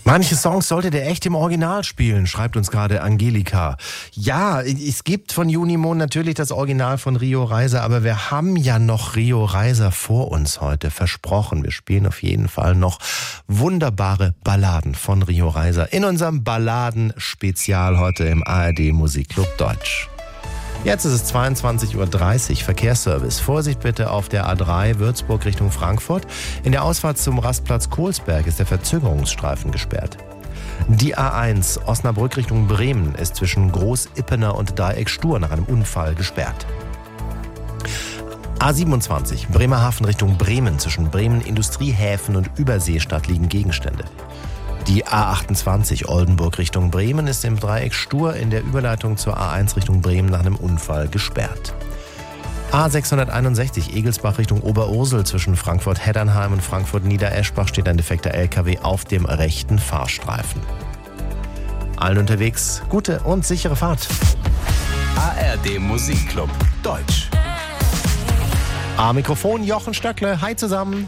Manche Songs solltet ihr echt im Original spielen, schreibt uns gerade Angelika. Ja, es gibt von Junimond natürlich das Original von Rio Reiser, aber wir haben ja noch Rio Reiser vor uns heute, versprochen. Wir spielen auf jeden Fall noch wunderbare Balladen von Rio Reiser in unserem Balladen-Spezial heute im ARD Musikclub Deutsch. Jetzt ist es 22:30 Uhr, Verkehrsservice. Vorsicht bitte auf der A3 Würzburg Richtung Frankfurt. In der Ausfahrt zum Rastplatz Kohlsberg ist der Verzögerungsstreifen gesperrt. Die A1 Osnabrück Richtung Bremen ist zwischen Groß-Ippener und Dreieck Stur nach einem Unfall gesperrt. A27 Bremerhaven Richtung Bremen. Zwischen Bremen Industriehäfen und Überseestadt liegen Gegenstände. Die A28 Oldenburg Richtung Bremen ist im Dreieck Stur in der Überleitung zur A1 Richtung Bremen nach einem Unfall gesperrt. A661 Egelsbach Richtung Oberursel zwischen Frankfurt-Heddernheim und Frankfurt-Niedereschbach steht ein defekter LKW auf dem rechten Fahrstreifen. Allen unterwegs gute und sichere Fahrt. ARD Musikclub Deutsch. Am Mikrofon Jochen Stöckle. Hi zusammen.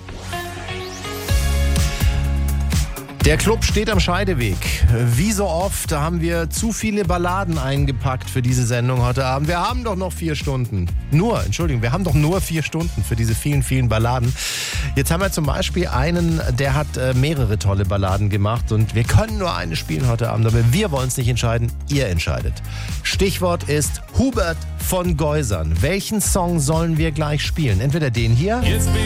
Der Club steht am Scheideweg. Wie so oft haben wir zu viele Balladen eingepackt für diese Sendung heute Abend. Wir haben doch noch 4 Stunden. Wir haben doch nur 4 Stunden für diese vielen, vielen Balladen. Jetzt haben wir zum Beispiel einen, der hat mehrere tolle Balladen gemacht und wir können nur eine spielen heute Abend, aber wir wollen es nicht entscheiden, ihr entscheidet. Stichwort ist Hubert von Geusern. Welchen Song sollen wir gleich spielen? Entweder den hier...